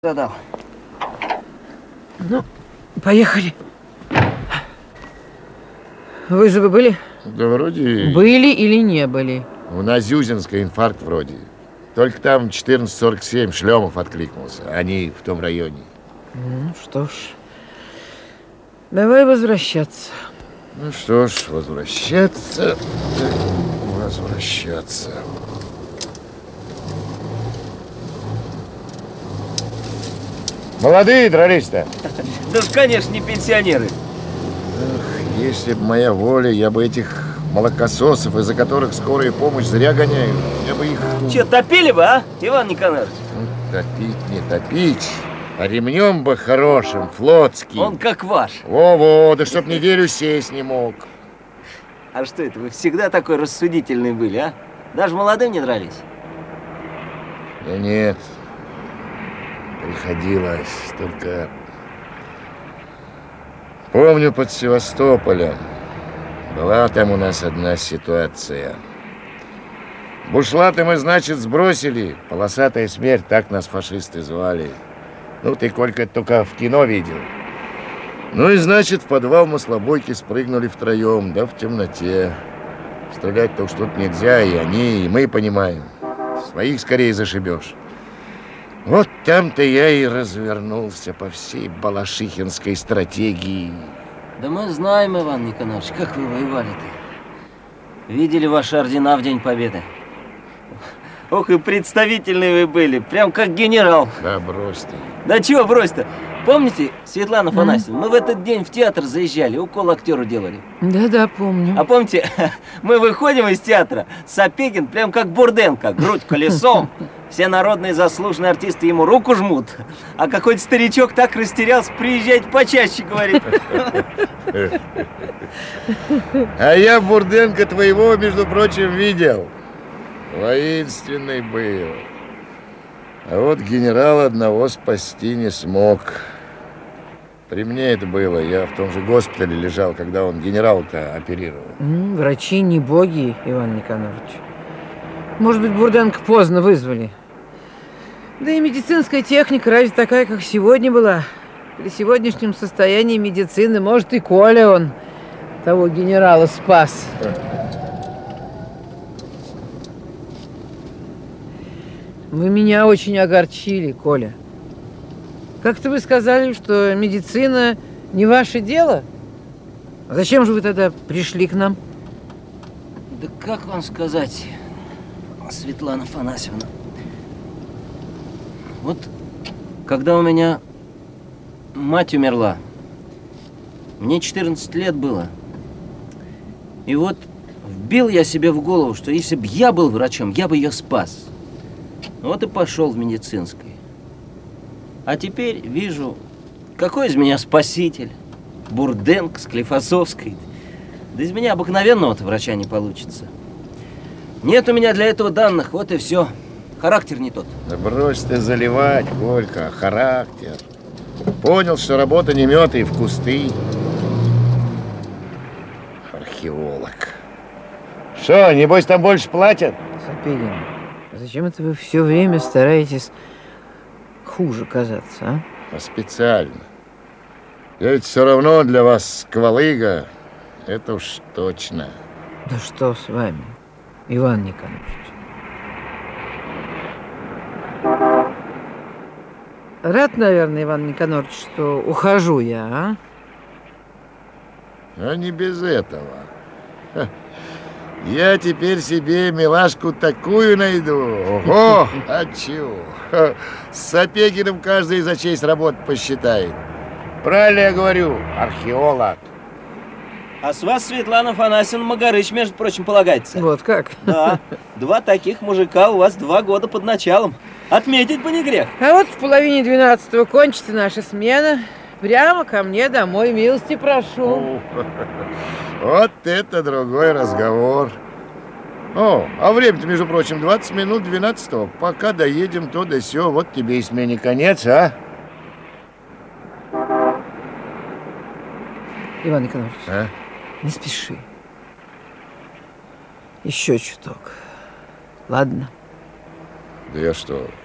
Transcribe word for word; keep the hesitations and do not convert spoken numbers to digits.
Задал. Ну, поехали. Вызовы были? Да вроде... Были или не были? У Назюзинска инфаркт вроде. Только там четырнадцать сорок семь Шлемов откликнулся. Они в том районе. Ну, что ж. Давай возвращаться. Ну что ж, возвращаться. Возвращаться. Молодые дрались-то? Да уж, конечно, не пенсионеры. Эх, если б моя воля, я бы этих молокососов, из-за которых скорая помощь зря гоняют, я бы их... Че, топили бы, а, Иван Никонорович? Ну, топить не топить, а ремнем бы хорошим, флотским. Он как ваш. Во-во, да чтоб неделю сесть не мог. А что это, вы всегда такой рассудительный были, а? Даже молодым не дрались? Да нет, приходилось, только... Помню, под Севастополем была там у нас одна ситуация. Бушлаты мы, значит, сбросили. Полосатая смерть, так нас фашисты звали. Ну, ты, Колька, это только в кино видел. Ну и, значит, в подвал маслобойки спрыгнули втроем, да в темноте. Стрелять-то уж тут нельзя, и они, и мы понимаем. Своих скорее зашибешь. Вот там-то я и развернулся по всей балашихинской стратегии. Да мы знаем, Иван Никонорович, как вы воевали-то. Видели ваши ордена в День Победы. Ох, и представительные вы были, прям как генерал. Да брось ты. Да чего брось-то? Помните, Светлана Афанасьевна, мы в этот день в театр заезжали, укол актеру делали. Да-да, помню. А помните, мы выходим из театра, Сапегин прям как Бурденко, грудь колесом. Все народные заслуженные артисты ему руку жмут, а какой-то старичок так растерялся, приезжайте почаще, говорит. А я Бурденко твоего, между прочим, видел. Воинственный был. А вот генерала одного спасти не смог. При мне это было. Я в том же госпитале лежал, когда он генерал-то оперировал. М, врачи не боги, Иван Никонорович. Может быть, Бурденко поздно вызвали. Да и медицинская техника разве такая, как сегодня была? При сегодняшнем состоянии медицины, может, и Коля он того генерала спас. Вы меня очень огорчили, Коля. Как-то вы сказали, что медицина не ваше дело? А зачем же вы тогда пришли к нам? Да как вам сказать, Светлана Афанасьевна? Вот когда у меня мать умерла, мне четырнадцать лет было. И вот вбил я себе в голову, что если бы я был врачом, я бы ее спас. Вот и пошел в медицинское. А теперь вижу, какой из меня спаситель. Бурденко, Склифосовский. Да из меня обыкновенного-то врача не получится. Нет у меня для этого данных, вот и все. Характер не тот. Да брось ты заливать, Колька, характер. Понял, что работа не мёд и в кусты. Археолог. Что, небось там больше платят? Сапегин, зачем это вы все время стараетесь хуже казаться, а? А специально. Я ведь все равно для вас сквалыга. Это уж точно. Да что с вами, Иван Никонорович? Рад, наверное, Иван Никонорович, что ухожу я, а? А не без этого. Ха. Я теперь себе милашку такую найду. Ого, а чего? Ха. С Сапегиным каждый за честь работ посчитает. Правильно я говорю, археолог. А с вас, Светлана Афанасьевна, Магарыч, между прочим, полагается. Вот как? Да, два таких мужика у вас два года под началом. Отметить бы не грех. А вот в половине двенадцатого кончится наша смена. Прямо ко мне домой, милости прошу. Вот это другой разговор. О, а время-то, между прочим, двадцать минут двенадцатого. Пока доедем то да сё, вот тебе и смене конец, а? Иван Никонорович, А? не спеши. Еще чуток. Ладно? Да я что,